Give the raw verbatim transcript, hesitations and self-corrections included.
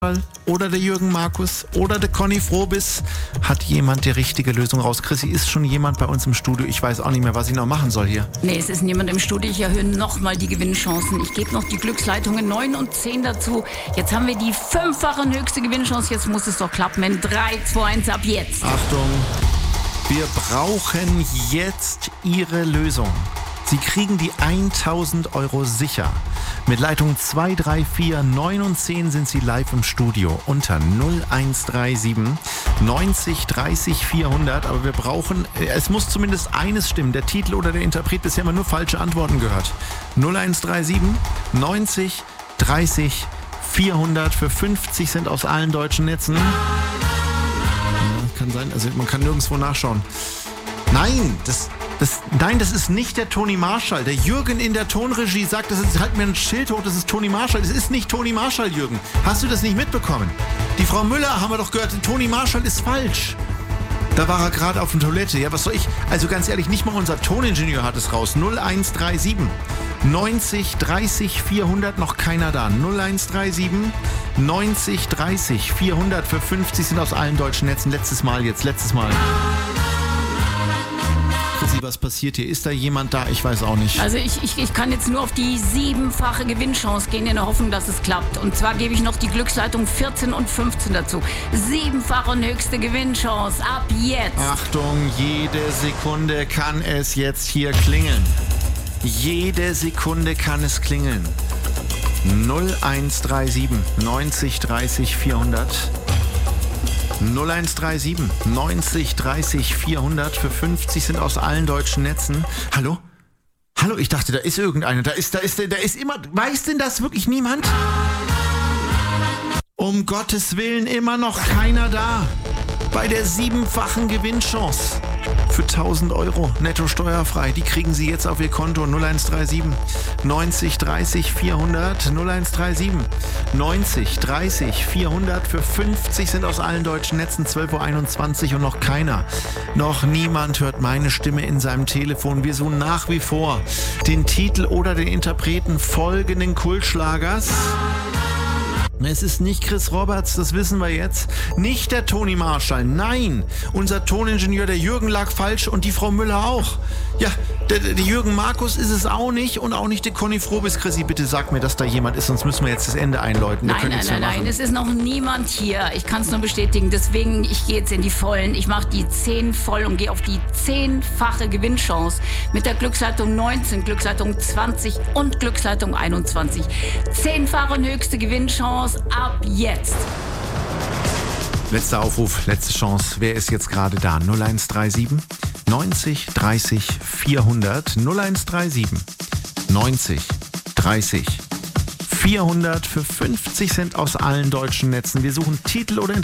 oder der Jürgen Markus oder der Conny Frobis. Hat jemand die richtige Lösung raus? Chrissy, ist schon jemand bei uns im Studio? Ich weiß auch nicht mehr, was ich noch machen soll hier. Nee, es ist niemand im Studio. Ich erhöhe nochmal die Gewinnchancen. Ich gebe noch die Glücksleitungen neun und zehn dazu. Jetzt haben wir die fünffache höchste Gewinnchance. Jetzt muss es doch klappen. In drei, zwei, eins, ab jetzt. Achtung, wir brauchen jetzt Ihre Lösung. Sie kriegen die tausend Euro sicher. Mit Leitung zwei, drei, vier, neun und zehn sind Sie live im Studio unter null eins drei sieben neunzig dreißig vierhundert. Aber wir brauchen, es muss zumindest eines stimmen, der Titel oder der Interpret. Bisher haben wir nur falsche Antworten gehört. null eins drei sieben neunzig dreißig vierhundert für fünfzig Cent aus allen deutschen Netzen. Ja, kann sein, also man kann nirgendwo nachschauen. Nein, das... Das, nein, das ist nicht der Toni Marshall. Der Jürgen in der Tonregie sagt, das ist, halt mir ein Schild hoch, das ist Toni Marshall. Das ist nicht Toni Marshall, Jürgen. Hast du das nicht mitbekommen? Die Frau Müller, haben wir doch gehört, Toni Marshall ist falsch. Da war er gerade auf der Toilette. Ja, was soll ich? Also ganz ehrlich, nicht mal unser Toningenieur hat es raus. null eins drei sieben neunzig dreißig vierhundert, noch keiner da. null eins drei sieben neunzig dreißig vierhundert für fünfzig sind aus allen deutschen Netzen. Letztes Mal jetzt, letztes Mal. Was passiert hier? Ist da jemand da? Ich weiß auch nicht. Also ich, ich, ich kann jetzt nur auf die siebenfache Gewinnchance gehen, in der Hoffnung, dass es klappt. Und zwar gebe ich noch die Glücksleitung vierzehn und fünfzehn dazu. Siebenfache und höchste Gewinnchance. Ab jetzt. Achtung, jede Sekunde kann es jetzt hier klingeln. Jede Sekunde kann es klingeln. null eins drei sieben neunzig dreißig vierhundert. null eins drei sieben neunzig dreißig vierhundert für fünfzig sind aus allen deutschen Netzen. Hallo? Hallo, ich dachte, da ist irgendeiner. Da ist, da ist, da ist immer... Weiß denn das wirklich niemand? Um Gottes Willen immer noch keiner da. Bei der siebenfachen Gewinnchance für tausend Euro netto steuerfrei. Die kriegen Sie jetzt auf Ihr Konto. null eins drei sieben neunzig dreißig vierhundert. null eins drei sieben neunzig dreißig vierhundert für fünfzig sind aus allen deutschen Netzen. zwölf Uhr einundzwanzig und noch keiner. Noch niemand hört meine Stimme in seinem Telefon. Wir suchen nach wie vor den Titel oder den Interpreten folgenden Kultschlagers. Es ist nicht Chris Roberts, das wissen wir jetzt. Nicht der Toni Marshall, nein. Unser Toningenieur, der Jürgen, lag falsch und die Frau Müller auch. Ja, der, der Jürgen Markus ist es auch nicht und auch nicht der Conny Frobis. Chrissy, bitte sag mir, dass da jemand ist, sonst müssen wir jetzt das Ende einläuten. Nein, nein, nein, nein, es ist noch niemand hier. Ich kann es nur bestätigen. Deswegen, ich gehe jetzt in die Vollen. Ich mache die zehn voll und gehe auf die zehnfache Gewinnchance mit der Glücksleitung neunzehn, Glücksleitung zwanzig und Glücksleitung einundzwanzig. Zehnfache und höchste Gewinnchance. Ab jetzt. Letzter Aufruf, letzte Chance. Wer ist jetzt gerade da? null eins drei sieben neunzig dreißig vierhundert. null eins drei sieben neunzig dreißig vierhundert für fünfzig Cent aus allen deutschen Netzen. Wir suchen Titel oder